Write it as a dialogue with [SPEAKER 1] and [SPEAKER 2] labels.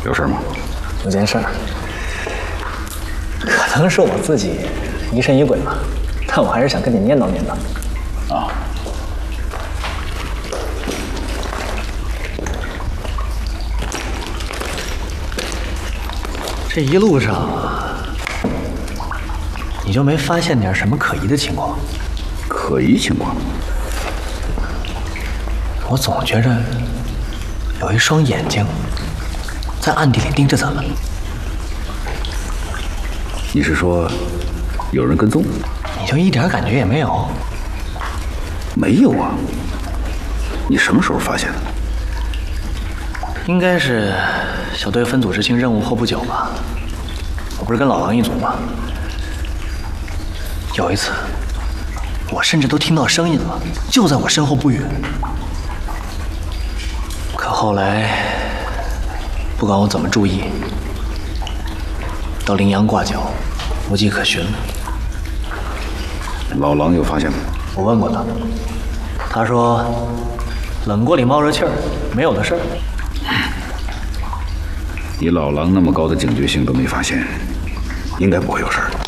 [SPEAKER 1] 有事吗？
[SPEAKER 2] 有件事儿，可能是我自己疑神疑鬼吧，但我还是想跟你念叨念叨。
[SPEAKER 1] 啊。
[SPEAKER 2] 这一路上啊，你就没发现点什么可疑的情况？
[SPEAKER 1] 可疑情况？
[SPEAKER 2] 我总觉着有一双眼睛在暗地里盯着咱们。
[SPEAKER 1] 你是说有人跟踪？
[SPEAKER 2] 你就一点感觉也没有？
[SPEAKER 1] 没有啊。你什么时候发现的？
[SPEAKER 2] 应该是小队分组执行任务后不久吧。我不是跟老狼一组吗？有一次，我甚至都听到声音了，就在我身后不远。可后来，不管我怎么注意，到羚羊挂角，无迹可寻了。
[SPEAKER 1] 老狼有发现吗？
[SPEAKER 2] 我问过他，他说冷锅里冒热气儿，没有的事儿。
[SPEAKER 1] 你老狼那么高的警觉性都没发现，应该不会有事儿。